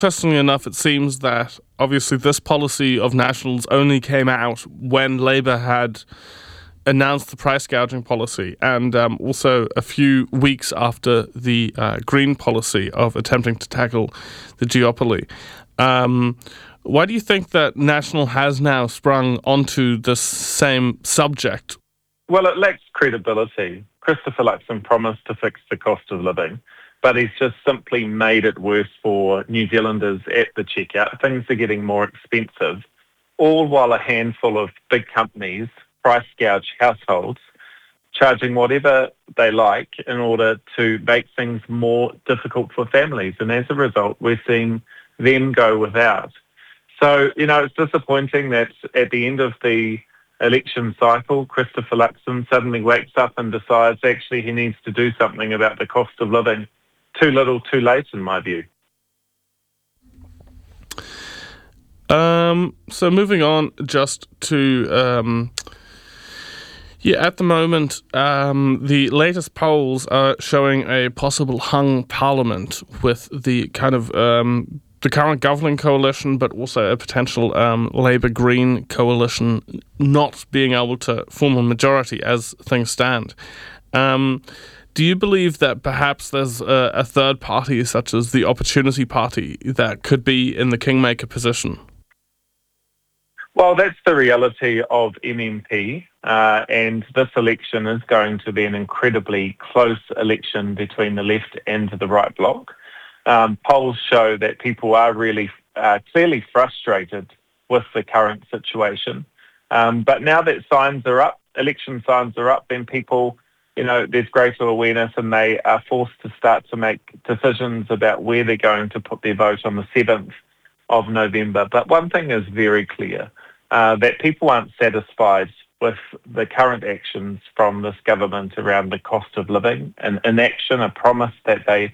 Interestingly enough, it seems that obviously this policy of National's only came out when Labour had announced the price gouging policy, and also a few weeks after the Green policy of attempting to tackle the duopoly. Why do you think that National has now sprung onto this same subject? Well, it lacks credibility. Christopher Luxon promised to fix the cost of living, but he's just simply made it worse for New Zealanders at the checkout. Things are getting more expensive, all while a handful of big companies price gouge households, charging whatever they like in order to make things more difficult for families. And as a result, we're seeing them go without. So, it's disappointing that at the end of the election cycle, Christopher Luxon suddenly wakes up and decides actually he needs to do something about the cost of living. Too little, too late, in my view. So moving on just to... at the moment, the latest polls are showing a possible hung parliament with the kind of the current governing coalition, but also a potential Labour-Green coalition not being able to form a majority as things stand. Do you believe that perhaps there's a third party, such as the Opportunity Party, that could be in the kingmaker position? Well, that's the reality of MMP, and this election is going to be an incredibly close election between the left and the right bloc. Polls show that people are really clearly frustrated with the current situation. But now that signs are up, election signs are up, then people, there's greater awareness and they are forced to start to make decisions about where they're going to put their vote on the 7th of November. But one thing is very clear, that people aren't satisfied with the current actions from this government around the cost of living. And in action, a promise that they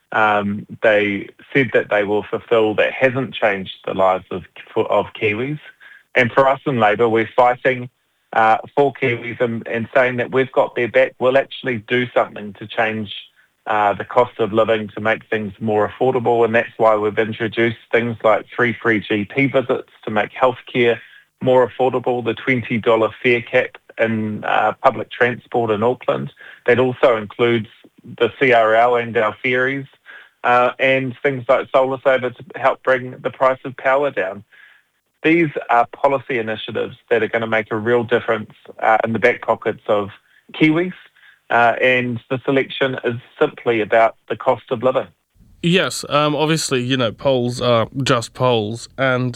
said that they will fulfil that hasn't changed the lives of Kiwis. And for us in Labour, we're fighting for Kiwis and saying that we've got their back. We'll actually do something to change the cost of living to make things more affordable. And that's why we've introduced things like free GP visits to make healthcare more affordable, the $20 fare cap in public transport in Auckland. That also includes the CRL and our ferries, and things like Solar Saver to help bring the price of power down. These are policy initiatives that are going to make a real difference in the back pockets of Kiwis, and this election is simply about the cost of living. Yes, obviously, polls are just polls, and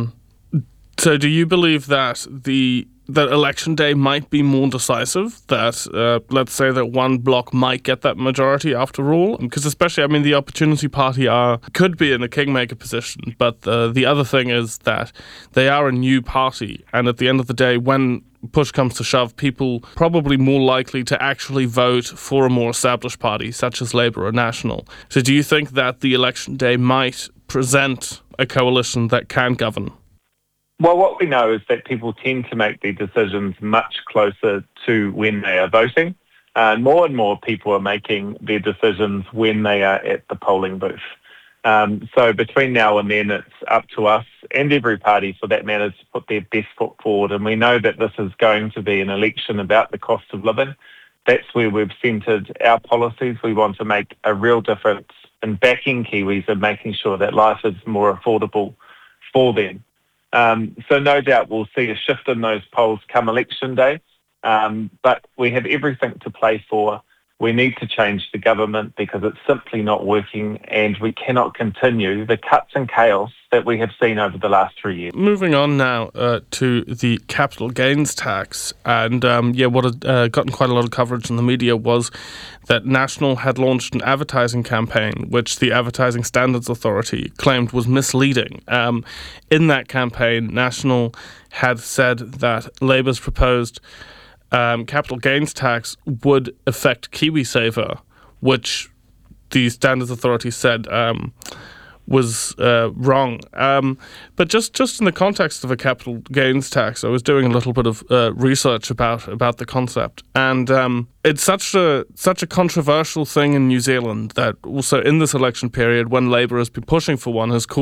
so do you believe that that election day might be more decisive, that let's say that one bloc might get that majority after all? Because especially, the Opportunity Party could be in a kingmaker position, but the other thing is that they are a new party, and at the end of the day, when push comes to shove, people probably more likely to actually vote for a more established party, such as Labour or National. So do you think that the election day might present a coalition that can govern? Well, what we know is that people tend to make their decisions much closer to when they are voting. More and more people are making their decisions when they are at the polling booth. So between now and then, it's up to us and every party, for that matter, to put their best foot forward. And we know that this is going to be an election about the cost of living. That's where we've centred our policies. We want to make a real difference in backing Kiwis and making sure that life is more affordable for them. So no doubt we'll see a shift in those polls come election day, but we have everything to play for. We need to change the government because it's simply not working, and we cannot continue the cuts and chaos that we have seen over the last 3 years. Moving on now to the capital gains tax, and what had gotten quite a lot of coverage in the media was that National had launched an advertising campaign which the Advertising Standards Authority claimed was misleading. In that campaign, National had said that Labour's proposed capital gains tax would affect KiwiSaver, which the Standards Authority said was wrong. But just in the context of a capital gains tax, I was doing a little bit of research about the concept, and it's such a controversial thing in New Zealand that also in this election period, when Labour has been pushing for one, has caused